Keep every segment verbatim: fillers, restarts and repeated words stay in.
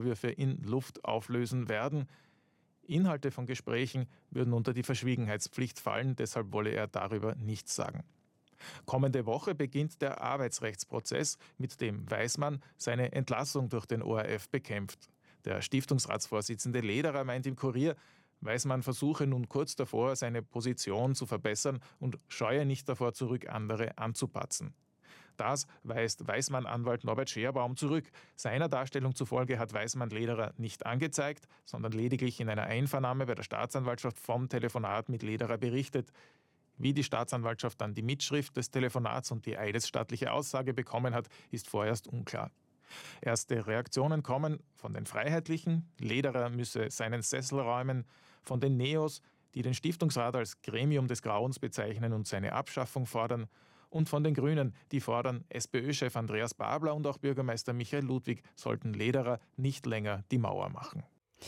Vorwürfe in Luft auflösen werden. Inhalte von Gesprächen würden unter die Verschwiegenheitspflicht fallen, deshalb wolle er darüber nichts sagen. Kommende Woche beginnt der Arbeitsrechtsprozess, mit dem Weismann seine Entlassung durch den O R F bekämpft. Der Stiftungsratsvorsitzende Lederer meint im Kurier, Weismann versuche nun kurz davor, seine Position zu verbessern und scheue nicht davor zurück, andere anzupatzen. Das weist Weismann-Anwalt Norbert Scherbaum zurück. Seiner Darstellung zufolge hat Weismann Lederer nicht angezeigt, sondern lediglich in einer Einvernahme bei der Staatsanwaltschaft vom Telefonat mit Lederer berichtet. Wie die Staatsanwaltschaft dann die Mitschrift des Telefonats und die eidesstattliche Aussage bekommen hat, ist vorerst unklar. Erste Reaktionen kommen von den Freiheitlichen, Lederer müsse seinen Sessel räumen, von den Neos, die den Stiftungsrat als Gremium des Grauens bezeichnen und seine Abschaffung fordern, und von den Grünen, die fordern, SPÖ-Chef Andreas Babler und auch Bürgermeister Michael Ludwig sollten Lederer nicht länger die Mauer machen.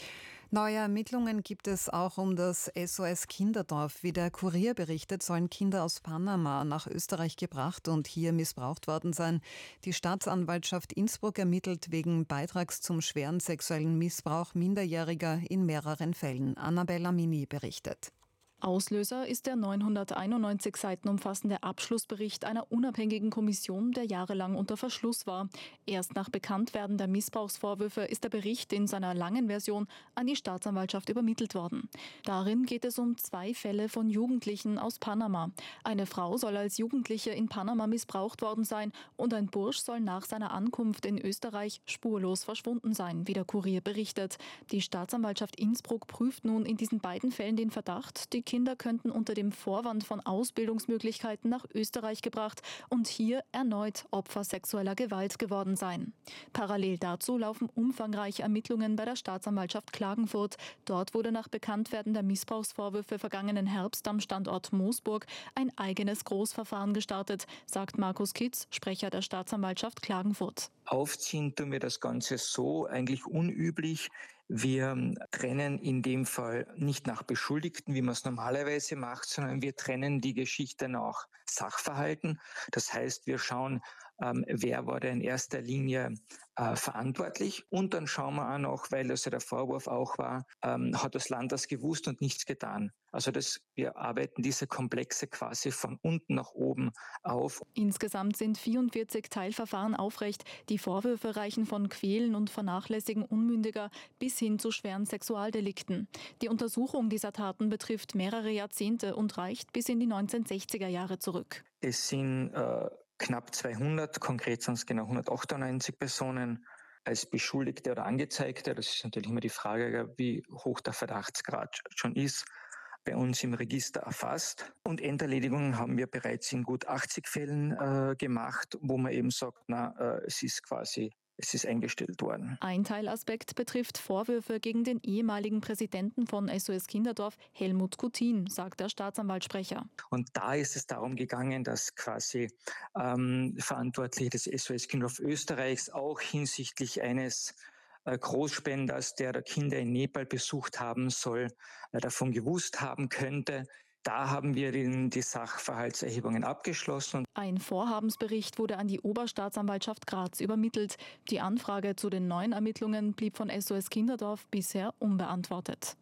Neue Ermittlungen gibt es auch um das S O S Kinderdorf. Wie der Kurier berichtet, sollen Kinder aus Panama nach Österreich gebracht und hier missbraucht worden sein. Die Staatsanwaltschaft Innsbruck ermittelt wegen Beitrags zum schweren sexuellen Missbrauch Minderjähriger in mehreren Fällen. Annabella Mini berichtet. Auslöser ist der neunhunderteinundneunzig Seiten umfassende Abschlussbericht einer unabhängigen Kommission, der jahrelang unter Verschluss war. Erst nach Bekanntwerden der Missbrauchsvorwürfe ist der Bericht in seiner langen Version an die Staatsanwaltschaft übermittelt worden. Darin geht es um zwei Fälle von Jugendlichen aus Panama. Eine Frau soll als Jugendliche in Panama missbraucht worden sein und ein Bursch soll nach seiner Ankunft in Österreich spurlos verschwunden sein, wie der Kurier berichtet. Die Staatsanwaltschaft Innsbruck prüft nun in diesen beiden Fällen den Verdacht, die Kinder könnten unter dem Vorwand von Ausbildungsmöglichkeiten nach Österreich gebracht und hier erneut Opfer sexueller Gewalt geworden sein. Parallel dazu laufen umfangreiche Ermittlungen bei der Staatsanwaltschaft Klagenfurt. Dort wurde nach Bekanntwerden der Missbrauchsvorwürfe vergangenen Herbst am Standort Moosburg ein eigenes Großverfahren gestartet, sagt Markus Kitz, Sprecher der Staatsanwaltschaft Klagenfurt. Aufziehen tun wir das Ganze so, eigentlich unüblich. Wir trennen in dem Fall nicht nach Beschuldigten, wie man es normalerweise macht, sondern wir trennen die Geschichte nach Sachverhalten. Das heißt, wir schauen, ähm, wer war da in erster Linie äh, verantwortlich. Und dann schauen wir auch noch, weil das ja der Vorwurf auch war, ähm, hat das Land das gewusst und nichts getan. Also das, wir arbeiten diese Komplexe quasi von unten nach oben auf. Insgesamt sind vierundvierzig Teilverfahren aufrecht. Die Vorwürfe reichen von Quälen und Vernachlässigen Unmündiger bis hin zu schweren Sexualdelikten. Die Untersuchung dieser Taten betrifft mehrere Jahrzehnte und reicht bis in die neunzehnhundertsechziger Jahre zurück. Es sind äh, knapp zweihundert, konkret sind es genau hundertachtundneunzig Personen als Beschuldigte oder Angezeigte. Das ist natürlich immer die Frage, wie hoch der Verdachtsgrad schon ist, bei uns im Register erfasst. Und Enderledigungen haben wir bereits in gut achtzig Fällen äh, gemacht, wo man eben sagt, na, äh, es ist quasi, es ist eingestellt worden. Ein Teilaspekt betrifft Vorwürfe gegen den ehemaligen Präsidenten von S O S Kinderdorf, Helmut Kutin, sagt der Staatsanwaltssprecher. Und da ist es darum gegangen, dass quasi ähm, Verantwortliche des S O S Kinderdorf Österreichs auch hinsichtlich eines Großspenders, der der Kinder in Nepal besucht haben soll, davon gewusst haben könnte. Da haben wir die, die Sachverhaltserhebungen abgeschlossen. Ein Vorhabensbericht wurde an die Oberstaatsanwaltschaft Graz übermittelt. Die Anfrage zu den neuen Ermittlungen blieb von S O S Kinderdorf bisher unbeantwortet.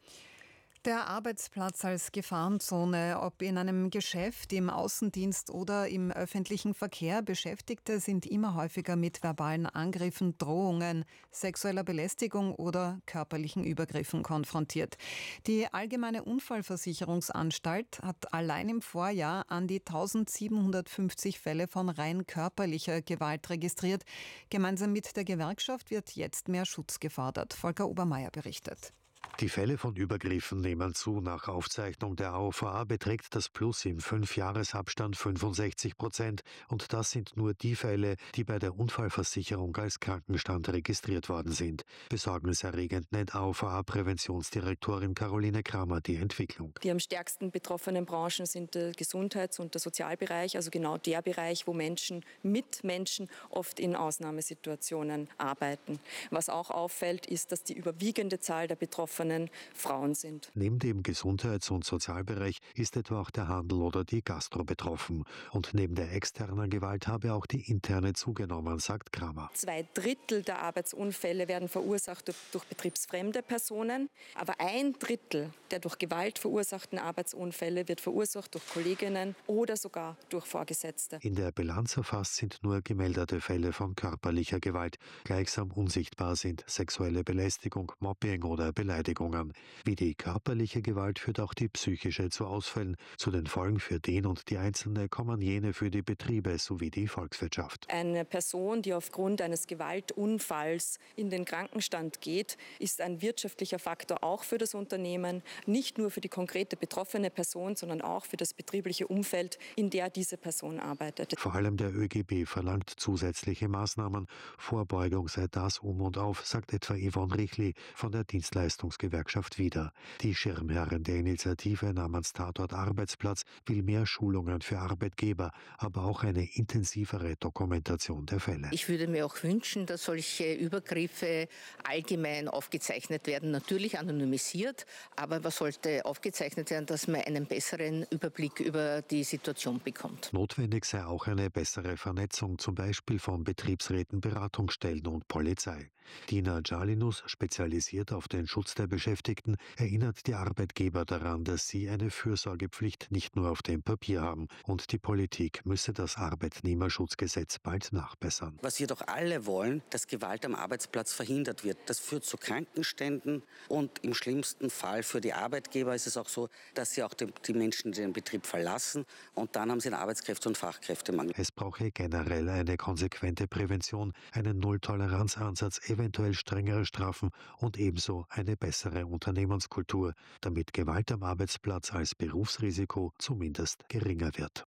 Der Arbeitsplatz als Gefahrenzone, ob in einem Geschäft, im Außendienst oder im öffentlichen Verkehr, Beschäftigte sind immer häufiger mit verbalen Angriffen, Drohungen, sexueller Belästigung oder körperlichen Übergriffen konfrontiert. Die Allgemeine Unfallversicherungsanstalt hat allein im Vorjahr an die eintausendsiebenhundertfünfzig Fälle von rein körperlicher Gewalt registriert. Gemeinsam mit der Gewerkschaft wird jetzt mehr Schutz gefordert. Volker Obermeier berichtet. Die Fälle von Übergriffen nehmen zu. Nach Aufzeichnung der A O V A beträgt das Plus im Fünfjahresabstand fünfundsechzig Prozent. Und das sind nur die Fälle, die bei der Unfallversicherung als Krankenstand registriert worden sind. Besorgniserregend nennt A O V A-Präventionsdirektorin Caroline Kramer die Entwicklung. Die am stärksten betroffenen Branchen sind der Gesundheits- und der Sozialbereich, also genau der Bereich, wo Menschen mit Menschen oft in Ausnahmesituationen arbeiten. Was auch auffällt, ist, dass die überwiegende Zahl der Betroffenen betroffenen Frauen sind. Neben dem Gesundheits- und Sozialbereich ist etwa auch der Handel oder die Gastro betroffen. Und neben der externen Gewalt habe auch die interne zugenommen, sagt Kramer. Zwei Drittel der Arbeitsunfälle werden verursacht durch, durch betriebsfremde Personen, aber ein Drittel der durch Gewalt verursachten Arbeitsunfälle wird verursacht durch Kolleginnen oder sogar durch Vorgesetzte. In der Bilanz erfasst sind nur gemeldete Fälle von körperlicher Gewalt. Gleichsam unsichtbar sind sexuelle Belästigung, Mobbing oder Beleidigungen. Wie die körperliche Gewalt führt auch die psychische zu Ausfällen. Zu den Folgen für den und die Einzelne kommen jene für die Betriebe sowie die Volkswirtschaft. Eine Person, die aufgrund eines Gewaltunfalls in den Krankenstand geht, ist ein wirtschaftlicher Faktor auch für das Unternehmen, nicht nur für die konkrete betroffene Person, sondern auch für das betriebliche Umfeld, in der diese Person arbeitet. Vor allem der ÖGB verlangt zusätzliche Maßnahmen. Vorbeugung sei das um und auf, sagt etwa Yvonne Richli von der Dienstleistungsgewerkschaft Wieder. Die Schirmherrin der Initiative namens Tatort Arbeitsplatz will mehr Schulungen für Arbeitgeber, aber auch eine intensivere Dokumentation der Fälle. Ich würde mir auch wünschen, dass solche Übergriffe allgemein aufgezeichnet werden, natürlich anonymisiert, aber was sollte aufgezeichnet werden, dass man einen besseren Überblick über die Situation bekommt. Notwendig sei auch eine bessere Vernetzung, zum Beispiel von Betriebsräten, Beratungsstellen und Polizei. Dina Jalinus, spezialisiert auf den Schutz der Beschäftigten, erinnert die Arbeitgeber daran, dass sie eine Fürsorgepflicht nicht nur auf dem Papier haben und die Politik müsse das Arbeitnehmerschutzgesetz bald nachbessern. Was wir doch alle wollen, dass Gewalt am Arbeitsplatz verhindert wird. Das führt zu Krankenständen und im schlimmsten Fall für die Arbeitgeber ist es auch so, dass sie auch die, die Menschen den Betrieb verlassen und dann haben sie einen Arbeitskräfte- und Fachkräftemangel. Es brauche generell eine konsequente Prävention, einen Nulltoleranzansatz, eventuell strengere Strafen und ebenso eine bessere Unternehmenskultur, damit Gewalt am Arbeitsplatz als Berufsrisiko zumindest geringer wird.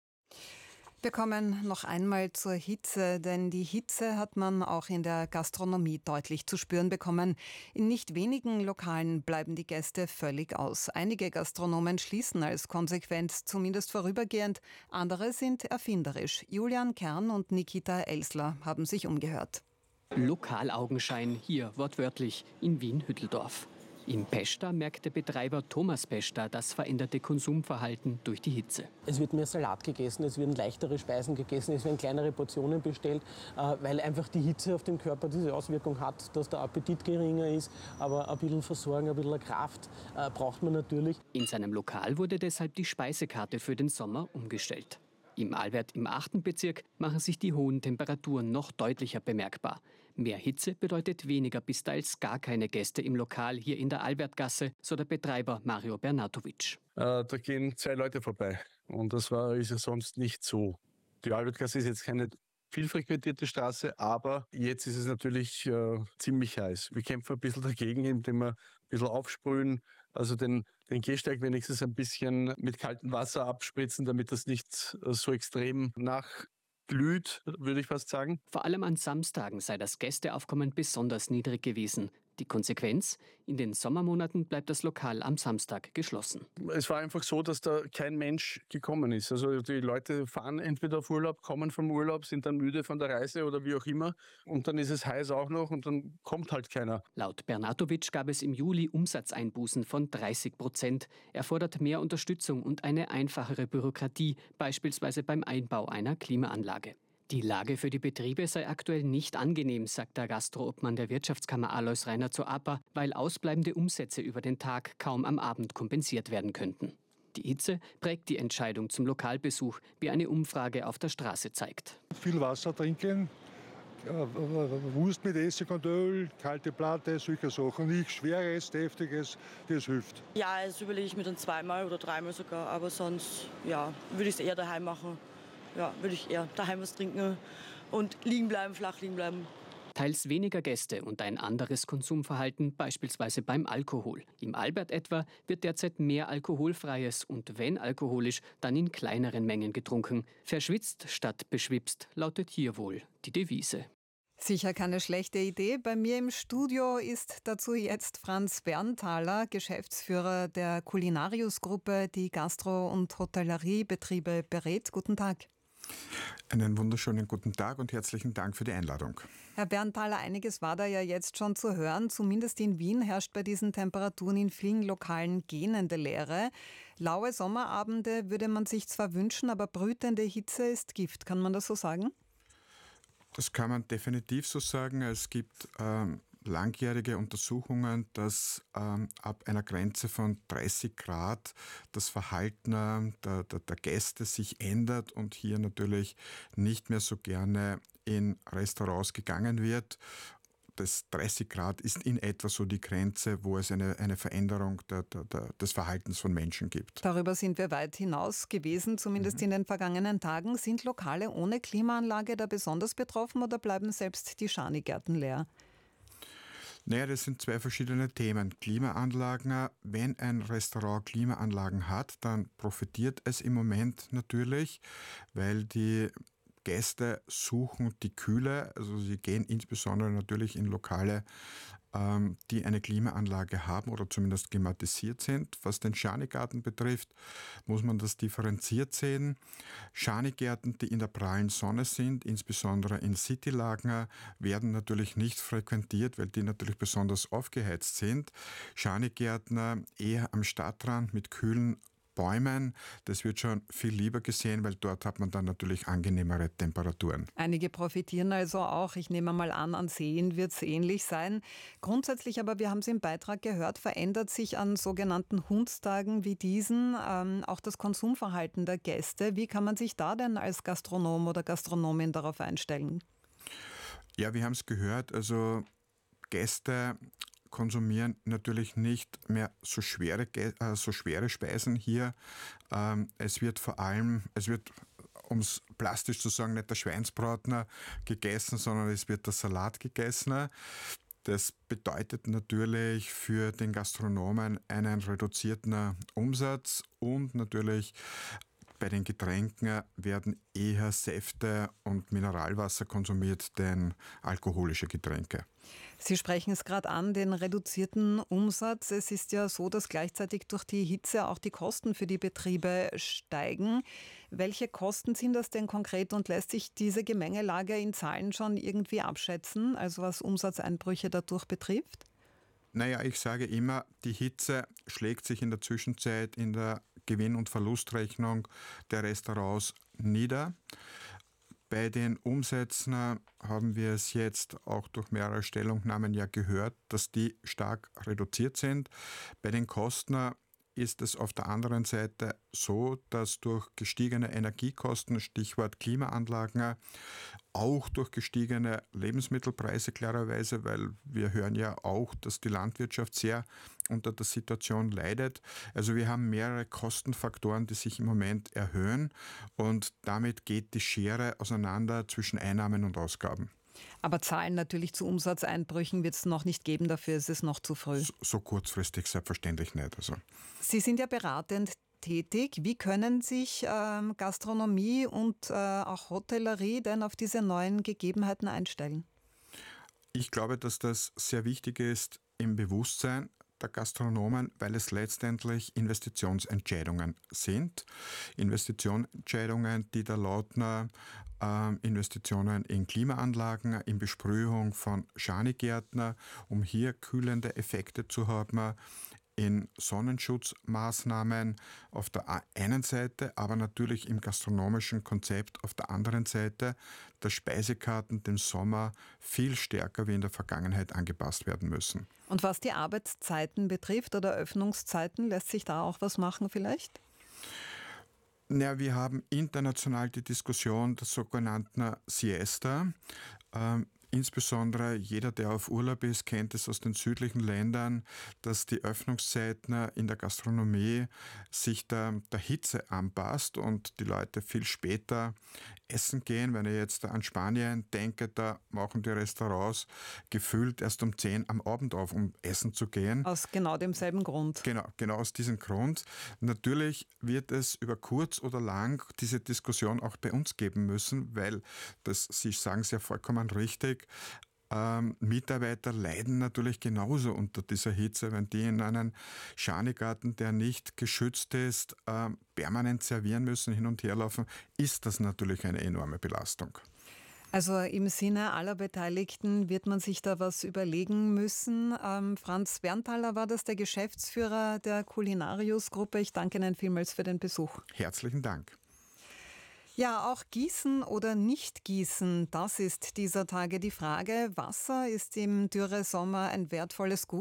Wir kommen noch einmal zur Hitze, denn die Hitze hat man auch in der Gastronomie deutlich zu spüren bekommen. In nicht wenigen Lokalen bleiben die Gäste völlig aus. Einige Gastronomen schließen als Konsequenz, zumindest vorübergehend. Andere sind erfinderisch. Julian Kern und Nikita Elsler haben sich umgehört. Lokalaugenschein, hier wortwörtlich in Wien-Hütteldorf. Im Pesta merkt der Betreiber Thomas Pesta das veränderte Konsumverhalten durch die Hitze. Es wird mehr Salat gegessen, es werden leichtere Speisen gegessen, es werden kleinere Portionen bestellt, weil einfach die Hitze auf den Körper diese Auswirkung hat, dass der Appetit geringer ist. Aber ein bisschen Versorgung, ein bisschen Kraft braucht man natürlich. In seinem Lokal wurde deshalb die Speisekarte für den Sommer umgestellt. Im Albert im achten Bezirk machen sich die hohen Temperaturen noch deutlicher bemerkbar. Mehr Hitze bedeutet weniger bis teils gar keine Gäste im Lokal hier in der Albertgasse, so der Betreiber Mario Bernatovic. Äh, da gehen zwei Leute vorbei und das war ist ja sonst nicht so. Die Albertgasse ist jetzt keine viel frequentierte Straße, aber jetzt ist es natürlich äh, ziemlich heiß. Wir kämpfen ein bisschen dagegen, indem wir ein bisschen aufsprühen, also den, den Gehsteig wenigstens ein bisschen mit kaltem Wasser abspritzen, damit das nicht äh, so extrem nachglüht, würde ich fast sagen. Vor allem an Samstagen sei das Gästeaufkommen besonders niedrig gewesen. Die Konsequenz? In den Sommermonaten bleibt das Lokal am Samstag geschlossen. Es war einfach so, dass da kein Mensch gekommen ist. Also die Leute fahren entweder auf Urlaub, kommen vom Urlaub, sind dann müde von der Reise oder wie auch immer. Und dann ist es heiß auch noch und dann kommt halt keiner. Laut Bernatovic gab es im Juli Umsatzeinbußen von dreißig Prozent. Er fordert mehr Unterstützung und eine einfachere Bürokratie, beispielsweise beim Einbau einer Klimaanlage. Die Lage für die Betriebe sei aktuell nicht angenehm, sagt der Gastroobmann der Wirtschaftskammer Alois Reiner zur A P A, weil ausbleibende Umsätze über den Tag kaum am Abend kompensiert werden könnten. Die Hitze prägt die Entscheidung zum Lokalbesuch, wie eine Umfrage auf der Straße zeigt. Viel Wasser trinken, Wurst mit Essig und Öl, kalte Platte, solche Sachen. Nichts Schweres, Deftiges, das hilft. Ja, das überlege ich mir dann zweimal oder dreimal sogar, aber sonst ja, würde ich es eher daheim machen. Ja, würde ich eher daheim was trinken und liegen bleiben, flach liegen bleiben. Teils weniger Gäste und ein anderes Konsumverhalten, beispielsweise beim Alkohol. Im Albert etwa wird derzeit mehr Alkoholfreies und wenn alkoholisch, dann in kleineren Mengen getrunken. Verschwitzt statt beschwipst lautet hier wohl die Devise. Sicher keine schlechte Idee. Bei mir im Studio ist dazu jetzt Franz Berntaler, Geschäftsführer der Culinarius-Gruppe, die Gastro- und Hotelleriebetriebe berät. Guten Tag. Einen wunderschönen guten Tag und herzlichen Dank für die Einladung. Herr Berntaler, einiges war da ja jetzt schon zu hören. Zumindest in Wien herrscht bei diesen Temperaturen in vielen Lokalen gähnende Leere. Laue Sommerabende würde man sich zwar wünschen, aber brütende Hitze ist Gift. Kann man das so sagen? Das kann man definitiv so sagen. Es gibt ähm, langjährige Untersuchungen, dass ähm, ab einer Grenze von dreißig Grad das Verhalten der, der, der Gäste sich ändert und hier natürlich nicht mehr so gerne in Restaurants gegangen wird. Das dreißig Grad ist in etwa so die Grenze, wo es eine, eine Veränderung der, der, der, des Verhaltens von Menschen gibt. Darüber sind wir weit hinaus gewesen, zumindest mhm. in den vergangenen Tagen. Sind Lokale ohne Klimaanlage da besonders betroffen oder bleiben selbst die Schanigärten leer? Naja, das sind zwei verschiedene Themen. Klimaanlagen, wenn ein Restaurant Klimaanlagen hat, dann profitiert es im Moment natürlich, weil die Gäste suchen die Kühle, also sie gehen insbesondere natürlich in Lokale, ähm, die eine Klimaanlage haben oder zumindest klimatisiert sind. Was den Schanigarten betrifft, muss man das differenziert sehen. Schanigärten, die in der prallen Sonne sind, insbesondere in Citylagen, werden natürlich nicht frequentiert, weil die natürlich besonders aufgeheizt sind. Schanigärten eher am Stadtrand mit kühlen Bäumen, das wird schon viel lieber gesehen, weil dort hat man dann natürlich angenehmere Temperaturen. Einige profitieren also auch. Ich nehme mal an, an Seen wird es ähnlich sein. Grundsätzlich aber, wir haben es im Beitrag gehört, verändert sich an sogenannten Hundstagen wie diesen ähm, auch das Konsumverhalten der Gäste. Wie kann man sich da denn als Gastronom oder Gastronomin darauf einstellen? Ja, wir haben es gehört, also Gäste konsumieren natürlich nicht mehr so schwere, äh, so schwere Speisen hier. Ähm, es wird vor allem, es wird, um es plastisch zu sagen, nicht der Schweinsbraten gegessen, sondern es wird der Salat gegessen. Das bedeutet natürlich für den Gastronomen einen reduzierten Umsatz und natürlich bei den Getränken werden eher Säfte und Mineralwasser konsumiert, denn alkoholische Getränke. Sie sprechen es gerade an, den reduzierten Umsatz. Es ist ja so, dass gleichzeitig durch die Hitze auch die Kosten für die Betriebe steigen. Welche Kosten sind das denn konkret und lässt sich diese Gemengelage in Zahlen schon irgendwie abschätzen, also was Umsatzeinbrüche dadurch betrifft? Naja, ich sage immer, die Hitze schlägt sich in der Zwischenzeit in der Gewinn- und Verlustrechnung der Restaurants nieder. Bei den Umsätzen haben wir es jetzt auch durch mehrere Stellungnahmen ja gehört, dass die stark reduziert sind. Bei den Kosten ist es auf der anderen Seite so, dass durch gestiegene Energiekosten, Stichwort Klimaanlagen, auch durch gestiegene Lebensmittelpreise klarerweise, weil wir hören ja auch, dass die Landwirtschaft sehr unter der Situation leidet. Also wir haben mehrere Kostenfaktoren, die sich im Moment erhöhen und damit geht die Schere auseinander zwischen Einnahmen und Ausgaben. Aber Zahlen natürlich zu Umsatzeinbrüchen wird es noch nicht geben, dafür ist es noch zu früh. So, so kurzfristig selbstverständlich nicht. Also. Sie sind ja beratend tätig. Wie können sich ähm, Gastronomie und äh, auch Hotellerie denn auf diese neuen Gegebenheiten einstellen? Ich glaube, dass das sehr wichtig ist im Bewusstsein der Gastronomen, weil es letztendlich Investitionsentscheidungen sind. Investitionsentscheidungen, die da lauten äh, Investitionen in Klimaanlagen, in Besprühung von Schanigärten, um hier kühlende Effekte zu haben, in Sonnenschutzmaßnahmen auf der einen Seite, aber natürlich im gastronomischen Konzept auf der anderen Seite, dass Speisekarten dem Sommer viel stärker wie in der Vergangenheit angepasst werden müssen. Und was die Arbeitszeiten betrifft oder Öffnungszeiten, lässt sich da auch was machen vielleicht? Ja, wir haben international die Diskussion der sogenannten Siesta. Ähm, Insbesondere jeder, der auf Urlaub ist, kennt es aus den südlichen Ländern, dass die Öffnungszeiten in der Gastronomie sich der, der Hitze anpasst und die Leute viel später essen gehen. Wenn ich jetzt an Spanien denke, da machen die Restaurants gefühlt erst um zehn am Abend auf, um essen zu gehen. Aus genau demselben Grund. Genau, genau aus diesem Grund. Natürlich wird es über kurz oder lang diese Diskussion auch bei uns geben müssen, weil, das, Sie sagen es ja vollkommen richtig, ähm, Mitarbeiter leiden natürlich genauso unter dieser Hitze, wenn die in einen Schanigarten, der nicht geschützt ist, äh, permanent servieren müssen, hin und her laufen, ist das natürlich eine enorme Belastung. Also im Sinne aller Beteiligten wird man sich da was überlegen müssen. Ähm, Franz Berntaler war das, der Geschäftsführer der Culinarius-Gruppe. Ich danke Ihnen vielmals für den Besuch. Herzlichen Dank. Ja, auch gießen oder nicht gießen, das ist dieser Tage die Frage. Wasser ist im Dürresommer ein wertvolles Gut.